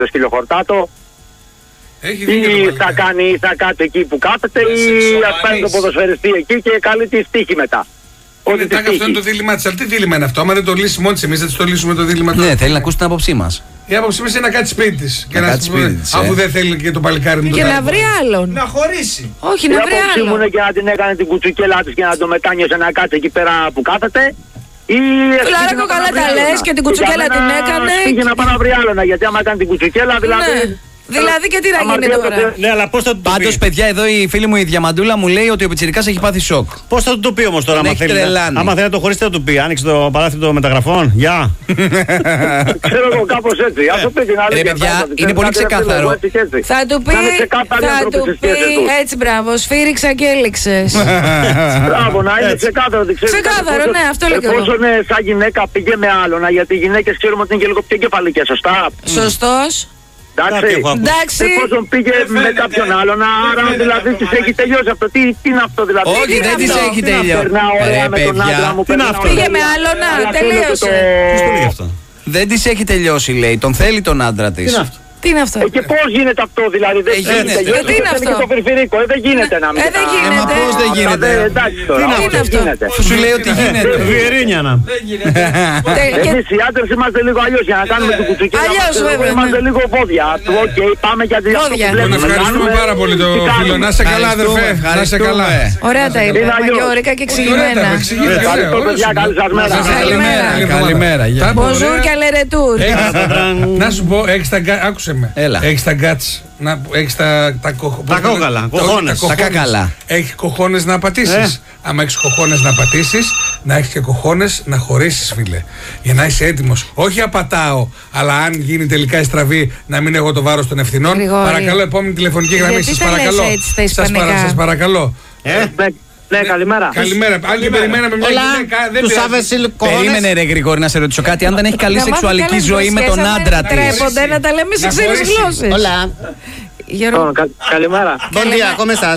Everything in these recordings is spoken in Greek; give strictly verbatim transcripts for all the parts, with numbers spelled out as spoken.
το σκυλοχορτάτο. Έχει Ή θα κάνει, ή θα κάτσει εκεί που κάθεται, ή ας πάει το ποδοσφαιριστή εκεί και καλεί τη στίχη μετά. Είναι τάκα, αυτό είναι το δίλημά της. Αλλά τι δίλημα είναι αυτό? Άμα δεν το λύσει μόνη της, εμείς δεν της το λύσουμε το δίλημα του. Ναι, θέλει να ακούσει την άποψή μας. Η άποψή μας είναι να κάτσει σπίτι της. Να κάτσει σπίτι της, αφού ε. δεν θέλει και το παλικάρι μου. Και να βρει άλλον. Να χωρίσει. Όχι, Η να βρει άποψή μου άλλον. είναι και να την έκανε την κουτσουκέλα της και να το μετάνιωσε να κάτσει εκεί πέρα που κάθεται. Φιλαράκο, καλά τα λες και την κουτσουκέλα την έκανε. Πήγε να πάει να βρει άλλον, γιατί άμα έκανε την κουτσουκέλα δηλαδή. Ναι. Δηλαδή και τι να γίνει τώρα. Ναι, αλλά πώς θα του το Πάντως, πει. παιδιά, εδώ η φίλη μου η Διαμαντούλα μου λέει ότι ο Πιτσιρικάς έχει πάθει σοκ. Πώς θα του το πει όμως τώρα, Τον άμα έχει θέλει, τρελάνει. άμα θέλει να το χωρίσει, θα του πει. Άνοιξε το παράθυρο των μεταγραφών. Γεια. Ξέρω εγώ κάπως έτσι. Ας το πει την άλλη. Ρε παιδιά, είναι πολύ ξεκάθαρο. Θα του πει, θα του πει, έτσι μπράβο, σφύριξα και έληξες. Μπράβο, να είναι ξεκάθαρο. Ξεκάθαρο, ναι, αυτό λέω και εγώ. Εφόσον σαν γυναίκα πήγε με άλλον, γιατί οι γυναίκες ξέρουμε ότι είναι και λίγο πιο κεφαλικές, σωστά. Σωστός. Εντάξει. Εντάξει. Εφόσον πήγε με κάποιον άλλον, άρα δηλαδή της έχει τελειώσει αυτό. Τι, τι είναι αυτό δηλαδή? Όχι, δεν της έχει τελειώσει. Περνάω ωραία Ρε με τον παιδιά. άντρα μου. Τι είναι περνάω αυτό? Πήγε ωραία. με άλλον, να, Αλλά τελείωσε. Ποιος το λέει αυτό? Δεν της έχει τελειώσει, λέει. Τον θέλει τον άντρα Τι της. είναι αυτό? Τι είναι αυτό? Ε, και πώς γίνεται αυτό δηλαδή? Δεν Ε, γίνεται. τελειώσει, Ε, τι είναι θέλει αυτό? και το περιφερείκο. Ε, δεν γίνεται να μην. Ε, δεν Α, γίνεται. Ε, μα πώς δεν ε, γίνεται? Εντάξει τώρα. Τι είναι όχι, αυτό? γίνεται. Αφού σου λέει ότι γίνεται. Βιερίνιανα. Τε- και- Εμείς οι άντρες είμαστε λίγο αλλιώς για να κάνουμε την κουτσουκέλα. Αλλιώς, είμαστε- βέβαια, Είμαστε ναι. λίγο βόδια. Οκ, πάμε για την Βόδια. αυτό που Τον βλέπουμε. ευχαριστούμε Κάνουμε- πάρα πολύ το τι κάνουμε. φίλο. Να είσαι καλά, Ευχαριστούμε, αδερφέ. Να είσαι καλά. ευχαριστούμε. Ωραία τα Είναι είπαμε αλλιώς. και ωραία και εξηγημένα. Ευχαριστώ, παιδιά, καλή σας μέρα. Καλημέρα. Καλημέρα, γεια. Bonjour και alle retour. Να σου πω, έχεις τα γκάτς. Άκουσε με. Έλα. Έχεις τα γκάτς. Να έχεις τα. Τα, κοχ... Τα κόκαλα, κοχώνες. Τα κακαλά. Έχει κοχώνες να πατήσεις. Ε. Άμα έχεις κοχώνες να πατήσεις, να έχεις και κοχώνες να χωρίσεις, φίλε. Για να είσαι έτοιμος. Όχι απατάω, αλλά αν γίνει τελικά η στραβή, να μην έχω το βάρος των ευθυνών. Γρηγόρη. Παρακαλώ, επόμενη τηλεφωνική γραμμή. Γιατί Σας τα λες παρακαλώ. έτσι στα Σας, παρα... ισπανικά? σας παρακαλώ. Ε, Ναι, καλημέρα. Καλημέρα. Άλλοι περιμέναμε μια γυναίκα. Δεν Τους πειράζει. άβεσιλ Περίμενε ρε Γρηγόρη να σε ρωτήσω κάτι. Αν δεν έχει καλή Να μάθω σεξουαλική καλές ζωή με γλώσσες, τον άμα άντρα της. τρέπονται να τα λέμε σε Να ξένες χωρίσει. γλώσσες. Hola. Γιώργο, Ω, κα- Καλημέρα. Buen día, ¿cómo estás?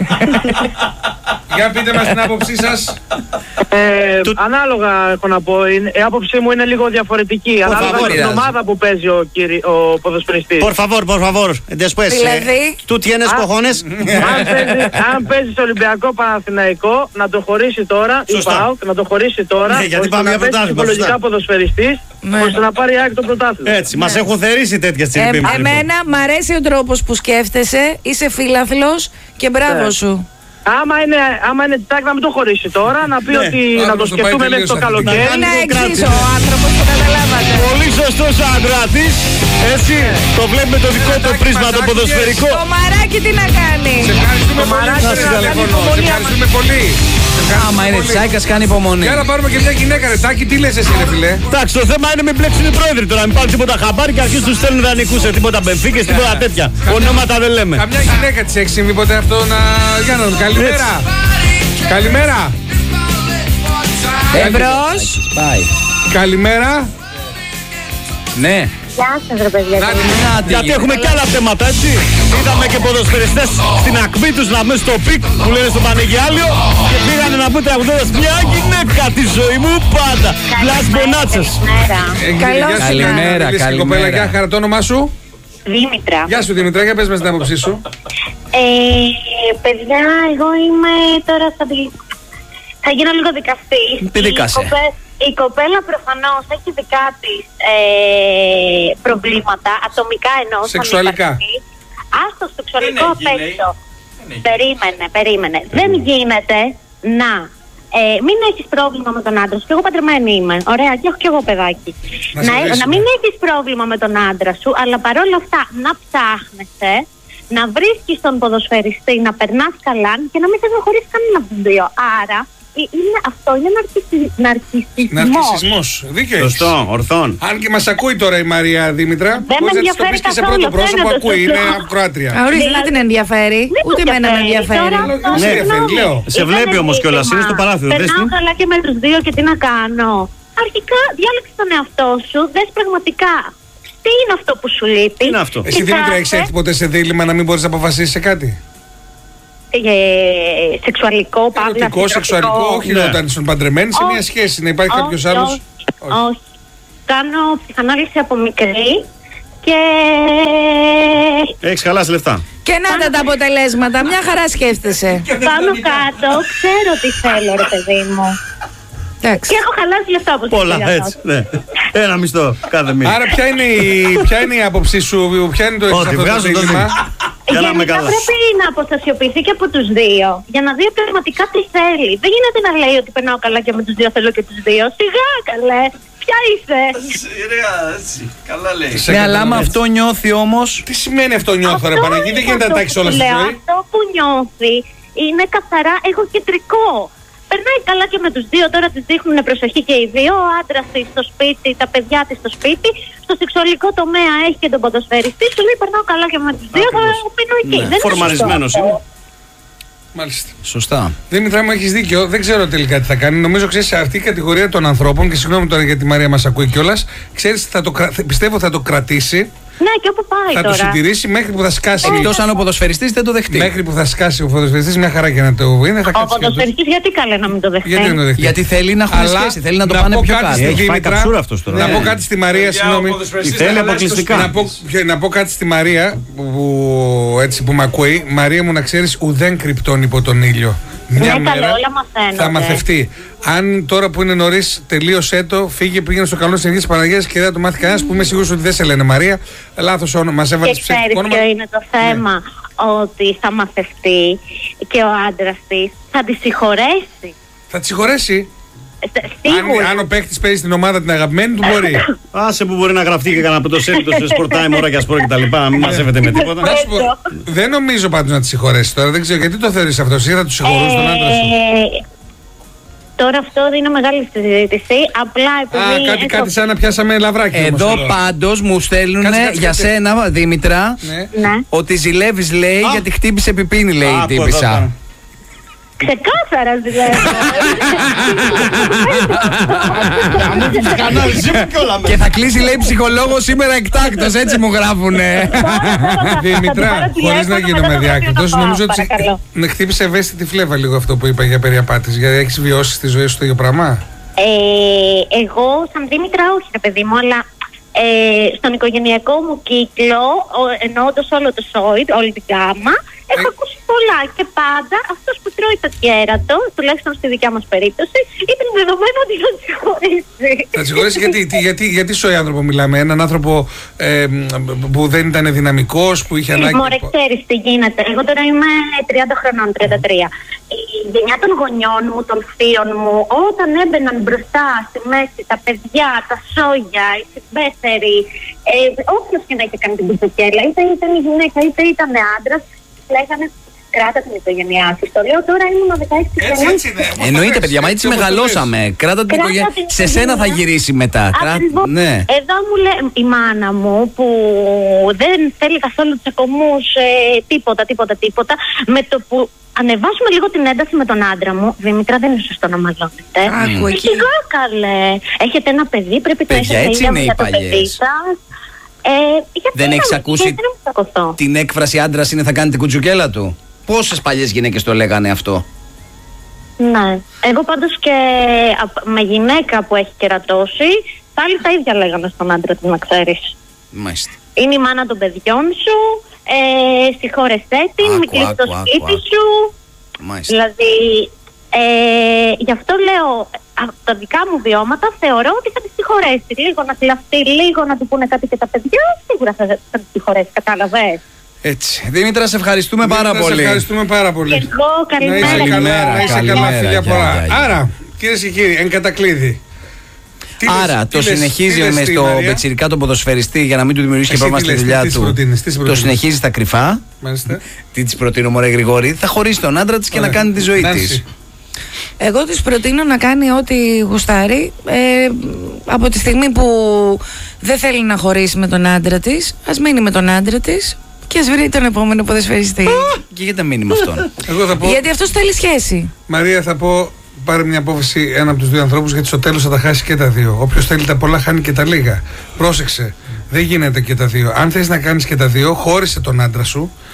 Για πείτε μας την άποψή σας. Ε, Του- Ανάλογα έχω να πω, είναι- η άποψή μου είναι λίγο διαφορετική. Ανάλογα favor. με την ομάδα που παίζει ο, κύρι, ο ποδοσφαιριστής. Por favor, por favor. Después. Δηλαδή? eh, ¿Tú tienes cojones? αν, παίζει, αν παίζει στο Ολυμπιακό Παναθηναϊκό, να το χωρίσει τώρα, η Σωστά. ΠΑΟΚ, να το χωρίσει τώρα, Ναι, γιατί ώστε πάμε να για παίζει πρωτάθλημα, ψυχολογικά σωστά. ποδοσφαιριστής, Ναι. ώστε να πάρει άκρη το πρωτάθλημα. Έτσι, μας έχουν θερήσει τέτοια Ε, στιγμή. εμένα μ' αρέσει ο τρόπος που σκέφτεσαι, είσαι φίλαθλος και μπράβο Ναι. σου. Άμα είναι, άμα είναι τάκ να μην το χωρίσει τώρα, να πει Ναι. ότι Άρα να το το πάει σκεφτούμε μέχρι τελείως το αθλητικά. καλοκαίρι. Είναι λίγο εξής κράτησε. ο άνθρωπος που καταλάβατε. Πολύ σωστός άντρατης. Έτσι, το βλέπουμε το δικό του πρίσμα το ποδοσφαιρικό. Το μαράκι τι να κάνει. Σε ευχαριστούμε πολύ. μαράκι Σας να κάνει τηλεφωνώ. Σε υπομονή, ευχαριστούμε πολύ. Σε ευχαριστούμε Άμα είναι πολύ. τσάικας κάνει υπομονή. Και άρα πάρουμε και μια γυναίκα, ρε Τάκη, τι λες εσύ, ρε φιλέ? Εντάξει, το θέμα είναι μην μπλέξουν οι πρόεδροι τώρα. Μην πάρουν τίποτα χαμπάρι και αρχίσουν τους στέλνουν δανεικούς σε τίποτα μπενφίκες, τίποτα τέτοια. Ονόματα δεν λέμε. Καμιά γυναίκα της έχει συμβεί ποτέ αυτό να. Για να δούμε. Καλημέρα. Καλημέρα. Εμπρός. Πάει. Καλημέρα. Ναι. Γεια σας ρε παιδιά. Να, Άντε, Γιατί έχουμε και άλλα θέματα, έτσι. Είδαμε και ποδοσφαιριστές στην ακμή τους να μένουν στο πικ που λένε στο Πανεγιάλιο και πήγανε να πούν τραγουδώντας μια γυναίκα τη ζωή μου πάντα. Βλάς Μπονάτσες. Καλώς Γεια σου, Καλημέρα, Λύση, καλημέρα. κοπέλα, γεια χαρά, το όνομά σου. Δήμητρα. Γεια σου Δημητρά, για πες μας την άποψή σου. Ε, παιδιά, εγώ είμαι τώρα στα δι... Θα γίνω λίγο δικαστής. Τι δικάσαι? Η, κοπέ... η κοπέλα προφανώς έχει δικά της ε, προβλήματα, ατομικά εννοώ. σαν Σεξουαλικά. υπαρκτή. Άστο σεξουαλικό απ' έξω. Περίμενε, περίμενε. Δεν γίνεται να ε, μην έχεις πρόβλημα με τον άντρα σου. Και εγώ παντρεμένη είμαι. Ωραία, και έχω και εγώ παιδάκι. Να Να, σε λύσουμε. να μην έχεις πρόβλημα με τον άντρα σου, αλλά παρόλα αυτά να ψάχνεσαι, να βρίσκεις τον ποδοσφαιριστή, να περνάς καλά και να μην θες να χωρίσεις κανένα από τους δύο. Άρα ε, είναι, αυτό είναι ναρκισι- ναρκισισμός. Ναρκισισμός. Δίκαιο έχεις. Σωστό, ορθόν. Αν και μας ακούει τώρα η Μαρία Δήμητρα, με μπορείς να της το ενδιαφέρει πεις και σε καθόλου, πρώτο πρόσωπο, φαίνεται, ακούει, στο είναι λέω. από Κροάτρια. Α, ορίστε, δεν την ενδιαφέρει. Δεν Ούτε με εμένα με ενδιαφέρει. Τώρα, Δεν αυτό, σε ενδιαφέρει, συγγνώμη. λέω. Σε Ήταν βλέπει όμως κιόλας, δίλημμα. είναι στο παράθυρο, δες Περνάω την. καλά και με τους δύο και τι να κάνω. Αρχικά διάλεξε τον εαυτό σου, δες πραγματικά τι είναι αυτό που σου λείπει. Τι είναι αυτό? Εσύ Δήμητρα Κοιτάξτε, έχεις έρθει ποτέ σε δίλημμα να μην μπορείς να αποφασίσεις σε κάτι? ε, σεξουαλικό, παύλα, Ερωτικό, σεξουαλικό, όχι Ναι. όταν ήσουν παντρεμένοι, σε Όχι. μια σχέση, να υπάρχει Όχι, κάποιος άλλος. όχι, όχι. Κάνω ψυχανάλυση από μικρή Και... Έχεις χαλάσει λεφτά. Και να τα, τα αποτελέσματα, μια χαρά σκέφτεσαι. Πάνω κάτω, ξέρω τι θέλω, ρε παιδί μου. Εντάξει. Και έχω χαλάσει λεφτά, όπως Πολλά, έτσι, ναι. Ένα μισθό κάθε μήνα. Άρα ποια είναι η, ποια είναι η άποψή σου, ποια είναι το εξής Ότι αυτό το βγάζουν το δίλημμα? Για να είμαι Γενικά καλά. πρέπει να αποστασιοποιηθεί και από τους δύο για να δει πραγματικά τι θέλει. Δεν γίνεται να λέει ότι περνάω καλά και με τους δύο θέλω και τους δύο. Σιγά καλέ, ποια είσαι? Ωραία, έτσι. Καλά λέει. Ναι, αλλά άμα αυτό νιώθει όμως. Τι σημαίνει αυτό νιώθω ρε Παναγί, δεν γίνεται να τα έχεις όλα στη ζωή. Αυτό που νιώθει είναι καθαρά εγωκεντρικό. Περνάει καλά και με τους δύο, τώρα της δείχνουν προσοχή και οι δύο. Ο άντρας της στο σπίτι, τα παιδιά της στο σπίτι. Στο σεξουαλικό τομέα έχει και τον ποδοσφαιριστή. Σου λέει περνάω καλά και με τους δύο, θα μείνω εκεί. Ναι, Δεν είναι φορμαρισμένος σωστό είναι. αυτό. Μάλιστα. Σωστά. Δήμητρα μου, έχεις δίκιο. Δεν ξέρω τελικά τι θα κάνει. Νομίζω, ξέρεις, σε αυτή η κατηγορία των ανθρώπων, και συγγνώμη τώρα γιατί η Μαρία μας ακούει κιόλας, ξέρεις, θα το, κρα- πιστεύω θα το κρατήσει, Ναι, και όπου πάει θα τώρα. το συντηρήσει μέχρι που θα σκάσει. Εκτός αν ο ποδοσφαιριστής δεν το δεχτεί. Μέχρι που θα σκάσει ο ποδοσφαιριστής, μια χαρά και να το είναι, θα Ο κάτσει και αυτός. ποδοσφαιριστής γιατί καλά να μην το δεχτεί? Γιατί δεν το δεχτεί? Γιατί θέλει να έχουν Αλλά σχέση, θέλει να το να πάνε πω πιο κάτι κάτω. στη Έχει φάει Δήμητρα, καψούρα αυτός τώρα. Να Ναι. πω κάτι στη Μαρία, συγγνώμη. Θέλει αποκλειστικά. Να πω, να πω κάτι στη Μαρία που, έτσι, που με ακούει. Μαρία μου, να ξέρεις, ουδέν κρυπτών υπό τον ήλιο. Μια Ναι, καλέ, μέρα όλα μαθαίνονται. θα μαθευτεί. Αν τώρα που είναι νωρίς, τελείωσέ το, φύγε, πήγαινε στο καλό συνεχής της Παναγίας και δεν το μάθει κανένας, που είμαι σίγουρος ότι δεν σε λένε Μαρία. Λάθος όνομα, μας έβαλε Και ψεύτικο ξέρεις όνομα. ποιο είναι το θέμα? Ότι θα μαθευτεί και ο άντρας της θα τη συγχωρέσει. Θα τη συγχωρέσει. Ε, Σίγουρα. Αν, αν ο παίκτης παίζει στην ομάδα την αγαπημένη του, μπορεί. Άσε που μπορεί να γραφτεί και κανένα πρωτοσέλιδο σε sport time, ώρα και σπορ και τα λοιπά, να μην μαζεύεται με τίποτα. Να σου πω, δεν νομίζω πάντως να τη συγχωρέσει τώρα. Δεν ξέρω γιατί το θεωρείς αυτό. Εσύ θα του συγχωρούσε τον άντρα σου. Ε, Τώρα αυτό είναι μεγάλη συζήτηση. Απλά επειδή. Α, κάτι, έχω- κάτι σαν να πιάσαμε λαβράκι. όμως Εδώ εδώ. πάντως μου στέλνουν Κάτσε, κάτσε, για κάτσε. σένα, Δήμητρα, Ναι. Ναι. ότι ζηλεύεις, λέει, Α. γιατί χτύπησε πιπίνι, λέει η Α, που εδώ τύπισσα. ήταν. Ξεκάθαρα δηλαδή. Και θα κλείσει, λέει, ψυχολόγο σήμερα εκτάκτος, έτσι μου γράφουνε. Δημητρά, χωρίς να γίνομαι διάκριτος, νομίζω ότι με χτύπησε ευαίσθητη φλέβα λίγο αυτό που είπα για περιαπάτης. Γιατί έχεις βιώσει στη ζωή σου το ίδιο πράγμα. Ε, εγώ, σαν Δήμητρα, όχι, ρε παιδί μου, αλλά ε, στον οικογενειακό μου κύκλο, ο- εννοώντας όλο το σόιτ, όλη την γάμα, έχω Ε. ακούσει πολλά. Και πάντα αυτός που τρώει το κέρατο, τουλάχιστον στη δικιά μας περίπτωση, ήταν δεδομένο ότι θα συγχωρήσει. Θα τη συγχωρέσει γιατί, τι- γιατί, γιατί σοϊ άνθρωπο μιλάμε. Έναν άνθρωπο ε, που δεν ήταν δυναμικός, που είχε ανάγκη. Μωρέ, ξέρεις τι γίνεται. Εγώ τώρα είμαι τριάντα χρονών, τριάντα τρία. Η γενιά των γονιών μου, των θείων μου, όταν έμπαιναν μπροστά στη μέση τα παιδιά, τα σόγια, οι συμπέθεροι, ε, όποιος και να είχε κάνει την κουτσοκέλα, είτε ήταν η γυναίκα είτε ήταν άντρας, λέγανε κράτα την οικογένειά σου. Το λέω τώρα, ήμουν δεκαέξι Έτσι, χρονών. έτσι είναι. Εννοείται, παιδιά, μα έτσι όπως το λες. μεγαλώσαμε. Κράτα την Κράτα οικογένεια. την Σε σένα θα οικογένεια. γυρίσει μετά. Κρά- Ακριβώς. Ναι. Εδώ μου λέει η μάνα μου που δεν θέλει καθόλου τσακωμούς, ε, τίποτα, τίποτα, τίποτα. Με το που ανεβάσουμε λίγο την ένταση με τον άντρα μου, Δημήτρα, δεν είναι σωστό να μαλώνετε. Άκου Ε, εκεί. Σιγά καλέ. Έχετε ένα παιδί, πρέπει να Παιδιά, έχετε έτσι ιδέα είναι οι για το παιδί παλιές. σας. Ε, γιατί Δεν να- έχεις ακούσει γιατί να μην τσακωθώ? την έκφραση άντρας είναι θα κάνει την κουτσουκέλα του. Πόσες παλιές γυναίκες το λέγανε αυτό. Ναι. Εγώ πάντως και απ- με γυναίκα που έχει κερατώσει, πάλι τα ίδια λέγανε στον άντρα του, να ξέρεις. Μάλιστα. Είναι η μάνα των παιδιών σου, ε, συγχώρεσέ την, Άκου, μην κλείσει το άκου, άκου, σπίτι άκου. σου. Μάλιστα. Δηλαδή, ε, γι' αυτό λέω, από τα δικά μου βιώματα θεωρώ ότι θα τη συγχωρέσει. Λίγο να κλαφτεί, λίγο να του πούνε κάτι και τα παιδιά, σίγουρα θα, θα τη συγχωρέσει, κατάλαβες. Έτσι. Δήμητρα, σε ευχαριστούμε πάρα Δημήτρα, σε πολύ. ευχαριστούμε πάρα πολύ. Και εγώ, Να καλημέρα. είσαι καλά, Καλημέρα, να είσαι καλά, καλημέρα, φιλιά γεια, πολλά. γεια, γεια. Άρα, κυρίες και κύριοι, εν κατακλείδη. Τι λες, Άρα, τι το λες, τι συνεχίζει λες με στη στο Μαρία? Μπετσιρικά τον ποδοσφαιριστή για να μην του δημιουργήσει και Εσύ πρόβλημα τι στη λες, δουλειά τι- τι του. προτείνεις, τι Το προτείνεις? συνεχίζει στα κρυφά. Μάλιστα. Τι τη προτείνω, μωρέ Γρηγόρη, θα χωρίσει τον άντρα τη και να Ωραία. κάνει τη ζωή Νάνση. τη. Εγώ της προτείνω να κάνει ό,τι γουστάρει. Ε, από τη στιγμή που δεν θέλει να χωρίσει με τον άντρα της, ας μείνει με τον άντρα της και ας βρει τον επόμενο ποδοσφαιριστή. Και γιατί να μείνει με αυτόν. Εγώ θα πω, Γιατί αυτός θέλει σχέση. Μαρία, θα πω, πάρε μια απόφαση ένα από τους δύο ανθρώπους, γιατί στο τέλος θα τα χάσει και τα δύο. Όποιος θέλει τα πολλά χάνει και τα λίγα. Πρόσεξε, δεν γίνεται και τα δύο. Αν θες να κάνεις και τα δύο, χώρισε τον άντρα σου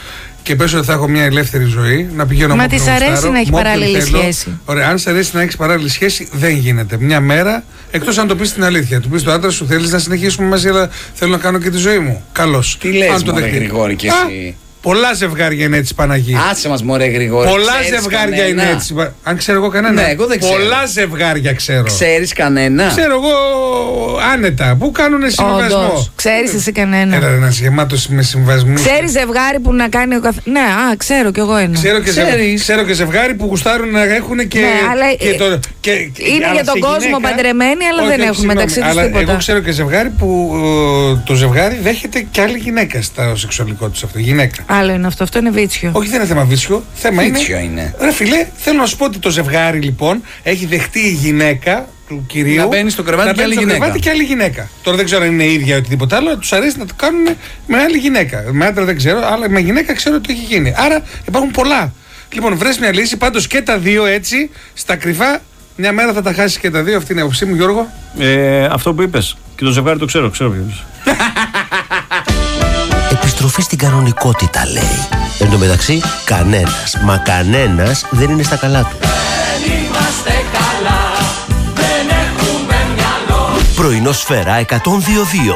και πες ότι θα έχω μια ελεύθερη ζωή, να πηγαίνω Μα από της τον αρέσει γουστάρω, να έχει με όποιον παράλληλη θέλω. σχέση. Ωραία, αν σε αρέσει να έχει παράλληλη σχέση, δεν γίνεται. Μια μέρα, εκτός αν το πεις την αλήθεια. Του πεις το άντρα σου, θέλεις να συνεχίσουμε μαζί, αλλά θέλω να κάνω και τη ζωή μου. Καλώς. Τι λες, Αν το μωρέ δεχτεί. Γρηγόρη, και Α, εσύ. πολλά ζευγάρια είναι έτσι, Παναγί. Άσε μας, μωρέ Γρηγόρη. Πολλά Ξέρεις ζευγάρια κανένα? είναι έτσι. Αν ξέρω εγώ κανένα. Ναι, εγώ δεν ξέρω. Πολλά ζευγάρια ξέρω. Ξέρεις κανένα? Ξέρω εγώ άνετα που κάνουν συμβασμό. Όντως. Ξέρεις εσύ κανένα? Έλα, ένα γεμάτο με συμβασμού. Ξέρεις ζευγάρι που να κάνει ο καθ... Ναι, α, ξέρω κι εγώ ένα. Ξέρω και, ζευ... Ξέρεις. ξέρω και ζευγάρι που γουστάρουν να έχουν και. Ναι, αλλά και το... και... είναι αλλά για τον σε κόσμο γυναίκα- παντρεμένοι, αλλά Όχι, δεν όχι, έχουν συγγνώμη, μεταξύ τους αλλά τίποτα. Εγώ ξέρω και ζευγάρι που ε, το ζευγάρι δέχεται και άλλη γυναίκα στο σεξουαλικό του αυτό. Γυναίκα. Άλλο είναι αυτό, αυτό είναι βίτσιο. Όχι, δεν είναι θέμα βίτσιο. Θέμα Βίτσιο είναι. είναι. Ρε φιλέ, θέλω να σου πω ότι το ζευγάρι λοιπόν έχει δεχτεί η γυναίκα του κυρίου. Να μπαίνει στο κρεβάτι να και άλλη μπαίνει στο γυναίκα. κρεβάτι και άλλη γυναίκα. Τώρα δεν ξέρω αν είναι ίδια ή οτιδήποτε άλλο, του αρέσει να το κάνουν με άλλη γυναίκα. Με άντρα δεν ξέρω, αλλά με γυναίκα ξέρω ότι έχει γίνει. Άρα υπάρχουν πολλά. Λοιπόν, βρες μια λύση, πάντως και τα δύο έτσι, στα κρυφά. Μια μέρα θα τα χάσει και τα δύο. Αυτή είναι η άποψή μου, Γιώργο. Ε, αυτό που είπες. Και το ζευγάρι το ξέρω, ξέρω ποιος. Επιστροφή στην κανονικότητα, λέει. Εν τω μεταξύ, κανένας, μα κανένας δεν είναι στα καλά του. Δεν είμαστε καλά, δεν έχουμε μυαλό. Πρωινό Σφαίρα εκατόν δύο δύο.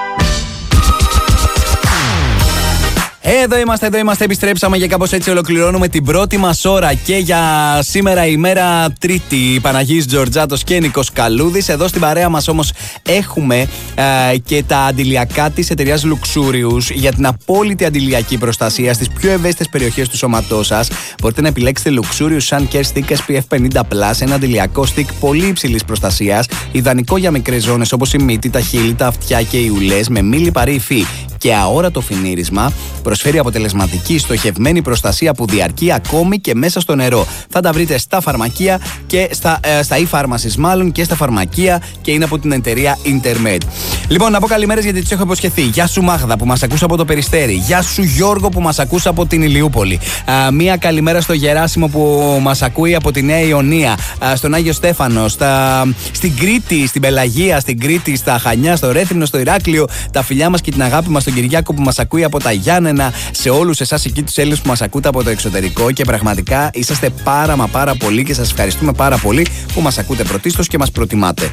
Εδώ είμαστε, εδώ είμαστε, επιστρέψαμε και κάπως έτσι ολοκληρώνουμε την πρώτη μας ώρα και για σήμερα ημέρα Τρίτη, Παναγής Τζορτζάτος και Νίκος Καλούδης. Εδώ στην παρέα μας όμως έχουμε ε, και τα αντιλιακά της εταιρείας Luxurious για την απόλυτη αντιλιακή προστασία στις πιο ευαίσθητες περιοχές του σώματός σας. Μπορείτε να επιλέξετε Luxurious Sun Care Stick ες πι εφ πενήντα πλας, ένα αντιλιακό stick πολύ υψηλής προστασίας, ιδανικό για μικρές ζώνες όπως η μύτη, τα χείλη, τα αυτιά και οι ουλές, με μη λιπαρή υφή και αόρατο φινίρισμα. Προσφέρει αποτελεσματική στοχευμένη προστασία που διαρκεί ακόμη και μέσα στο νερό. Θα τα βρείτε στα φαρμακεία και στα, ε, στα e-pharmacies μάλλον και στα φαρμακεία και είναι από την εταιρεία Intermed. Λοιπόν, να πω καλημέρες γιατί τις έχω υποσχεθεί. Γεια σου Μάγδα που μας ακούς από το Περιστέρι. Γεια σου Γιώργο που μας ακούς από την Ηλιούπολη. Α, μία καλημέρα στο Γεράσιμο που μας ακούει από τη Νέα Ιωνία. Α, στον Άγιο Στέφανο, στα, στην Κρήτη, στην Πελαγία, στην Κρήτη, στα Χανιά, στο Ρέθυμνο, στο Ηράκλειο. Τα φιλιά μας και την αγάπη μας στον Κυριάκο που μας ακούει από τα Γιάννενα. Σε όλους εσάς εκεί τους Έλληνες που μας ακούτε από το εξωτερικό και πραγματικά είσαστε πάρα μα πάρα πολύ και σας ευχαριστούμε πάρα πολύ που μας ακούτε πρωτίστως και μας προτιμάτε.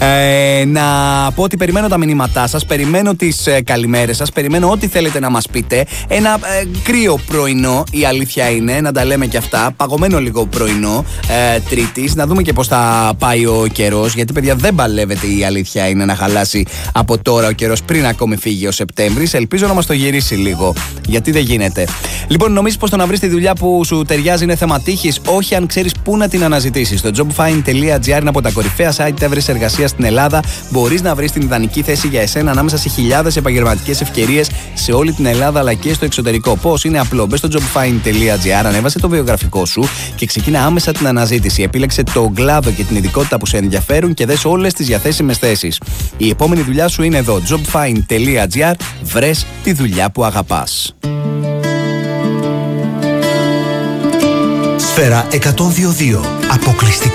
Ε, να πω ότι περιμένω τα μηνύματά σας, περιμένω τις ε, καλημέρες σας, περιμένω ό,τι θέλετε να μας πείτε. Ένα ε, κρύο πρωινό, η αλήθεια είναι, να τα λέμε και αυτά, παγωμένο λίγο πρωινό ε, Τρίτης, να δούμε και πώς θα πάει ο καιρός, γιατί παιδιά δεν παλεύεται, η αλήθεια είναι, να χαλάσει από τώρα ο καιρός πριν ακόμη φύγει ο Σεπτέμβρης. Ελπίζω να μας το γυρίσει λίγο, γιατί δεν γίνεται. Λοιπόν, νομίζεις πως το να βρεις τη δουλειά που σου ταιριάζει είναι θέμα τύχης? Όχι, αν ξέρεις πού να την αναζητήσεις. Το jobfind τελεία τζι άρ είναι από τα κορυφαία site έβρεσης εργασίας στην Ελλάδα. Μπορείς να βρεις την ιδανική θέση για εσένα ανάμεσα σε χιλιάδες επαγγελματικές ευκαιρίες σε όλη την Ελλάδα αλλά και στο εξωτερικό. Πώς? Είναι απλό. Μπες στο jobfind τελεία τζι άρ, ανέβασε το βιογραφικό σου και ξεκίνα άμεσα την αναζήτηση. Επίλεξε τον κλάδο και την ειδικότητα που σε ενδιαφέρουν και δες όλες τις διαθέσιμες θέσεις. Η επόμενη δουλειά σου είναι εδώ. jobfind τελεία τζι άρ. Βρες τη δουλειά που αγαπάς. Σφαίρα εκατόν δύο δύο. Αποκλειστικό.